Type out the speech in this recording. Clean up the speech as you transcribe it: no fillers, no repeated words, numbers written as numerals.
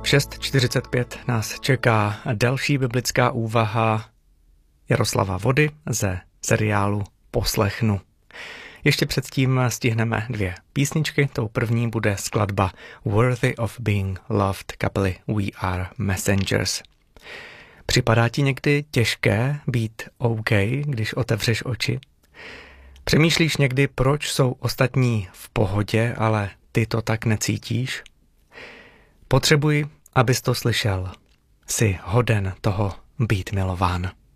6:45 nás čeká další biblická úvaha Jaroslava Vody ze seriálu Poslechnu. Ještě předtím stihneme 2 písničky. Tou první bude skladba Worthy of Being Loved kapely We Are Messengers. Připadá ti někdy těžké být OK, když otevřeš oči? Přemýšlíš někdy, proč jsou ostatní v pohodě, ale ty to tak necítíš? Potřebuji, abys to slyšel. Jsi hoden toho být milován.